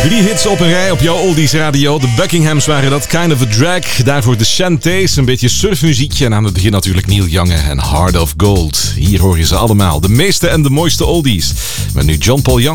3 hits op een rij op jouw Oldies Radio. De Buckinghams waren dat, Kind of a Drag. Daarvoor de Chantays, een beetje surfmuziekje. En aan het begin natuurlijk Neil Young en Heart of Gold. Hier hoor je ze allemaal. De meeste en de mooiste oldies. Met nu John Paul Young.